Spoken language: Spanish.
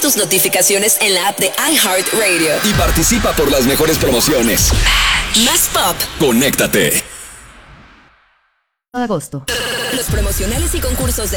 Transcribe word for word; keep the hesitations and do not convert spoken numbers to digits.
tus notificaciones en la app de iHeartRadio. Y participa por las mejores promociones. Más pop. Conéctate. De agosto. Los promocionales y concursos de